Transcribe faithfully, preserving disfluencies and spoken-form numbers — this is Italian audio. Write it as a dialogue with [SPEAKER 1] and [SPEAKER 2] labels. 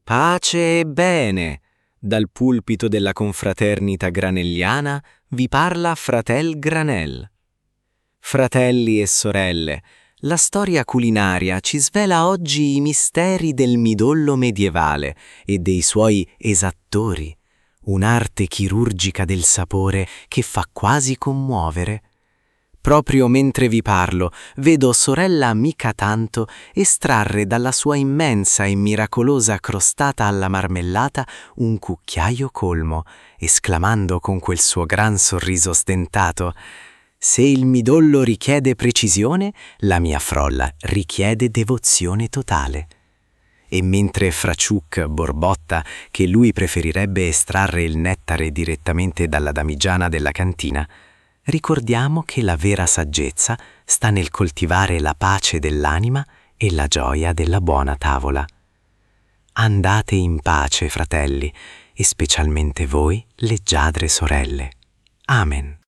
[SPEAKER 1] Pace e bene! Dal pulpito della confraternita granelliana vi parla fratel Granel. Fratelli e sorelle, la storia culinaria ci svela oggi i misteri del midollo medievale e dei suoi esattori, un'arte chirurgica del sapore che fa quasi commuovere. Proprio mentre vi parlo, vedo sorella mica tanto estrarre dalla sua immensa e miracolosa crostata alla marmellata un cucchiaio colmo, esclamando con quel suo gran sorriso stentato: «Se il midollo richiede precisione, la mia frolla richiede devozione totale». E mentre Fraciuc borbotta che lui preferirebbe estrarre il nettare direttamente dalla damigiana della cantina, ricordiamo che la vera saggezza sta nel coltivare la pace dell'anima e la gioia della buona tavola. Andate in pace, fratelli, e specialmente voi, leggiadre sorelle. Amen.